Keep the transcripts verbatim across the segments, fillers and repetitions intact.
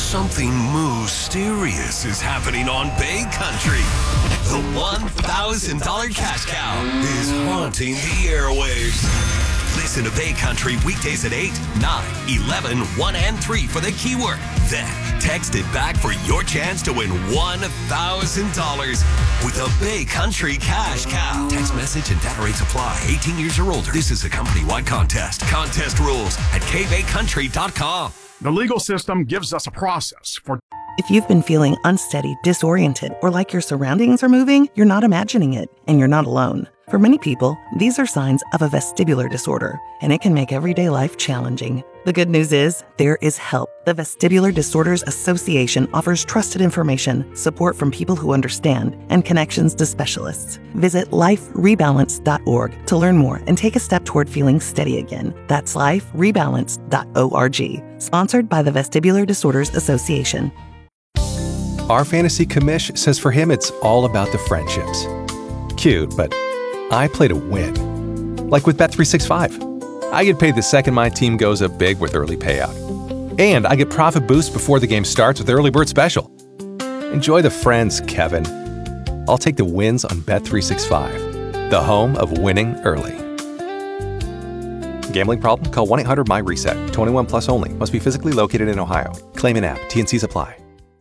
Something mysterious is happening on Bay Country. The one thousand dollars Cash Cow is haunting the airwaves. Listen to Bay Country weekdays at eight, nine, eleven, one, and three for the keyword. Then text it back for your chance to win one thousand dollars with a Bay Country Cash Cow. Text message and data rates apply. eighteen years or older. This is a company-wide contest. Contest rules at k bay country dot com. The legal system gives us a process for... If you've been feeling unsteady, disoriented, or like your surroundings are moving, you're not imagining it, and you're not alone. For many people, these are signs of a vestibular disorder, and it can make everyday life challenging. The good news is, there is help. The Vestibular Disorders Association offers trusted information, support from people who understand, and connections to specialists. Visit life rebalance dot org to learn more and take a step toward feeling steady again. That's life rebalance dot org. Sponsored by the Vestibular Disorders Association. Our fantasy commish says for him it's all about the friendships. Cute, but I play to win. Like with Bet three sixty-five. I get paid the second my team goes up big with early payout. And I get profit boost before the game starts with Early Bird Special. Enjoy the friends, Kevin. I'll take the wins on Bet three sixty-five, the home of winning early. Gambling problem? Call one eight hundred my reset. twenty-one plus only. Must be physically located in Ohio. Claim in app. T and Cs apply.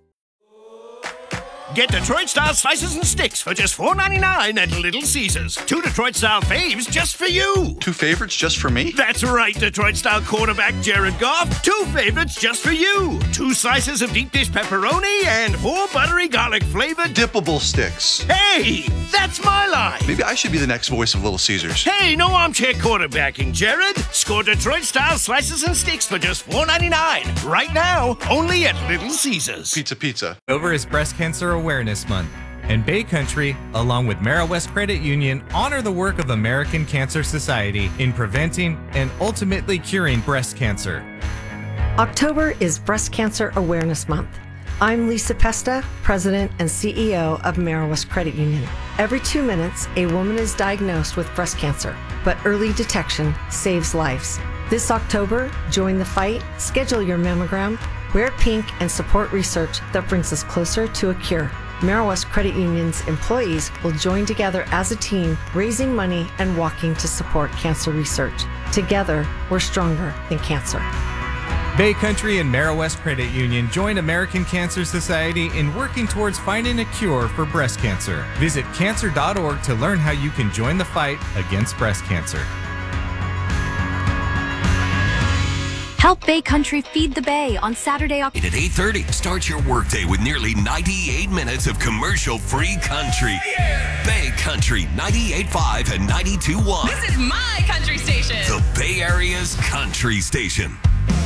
Get Detroit-style slices and sticks for just four ninety-nine at Little Caesars. Two Detroit-style faves just for you. Two favorites just for me? That's right, Detroit-style quarterback Jared Goff. Two favorites just for you. Two slices of deep dish pepperoni and four buttery garlic-flavored dippable sticks. Hey, that's my line. Maybe I should be the next voice of Little Caesars. Hey, no armchair quarterbacking, Jared. Score Detroit-style slices and sticks for just four ninety-nine. Right now, only at Little Caesars. Pizza, pizza. October is Breast Cancer Awareness Month, and Bay Country, along with Marawest Credit Union, honor the work of American Cancer Society in preventing and ultimately curing breast cancer. October is Breast Cancer Awareness Month. I'm Lisa Pesta, President and C E O of Marawest Credit Union. Every two minutes, a woman is diagnosed with breast cancer, but early detection saves lives. This October, join the fight, schedule your mammogram, wear pink, and support research that brings us closer to a cure. Marawest Credit Union's employees will join together as a team, raising money and walking to support cancer research. Together, we're stronger than cancer. Bay Country and Marawest Credit Union join American Cancer Society in working towards finding a cure for breast cancer. Visit cancer dot org to learn how you can join the fight against breast cancer. Help Bay Country feed the Bay on Saturday, October. At eight thirty, start your workday with nearly ninety-eight minutes of commercial-free country. Yeah. Bay Country, ninety-eight point five and ninety-two point one. This is my country station. The Bay Area's country station.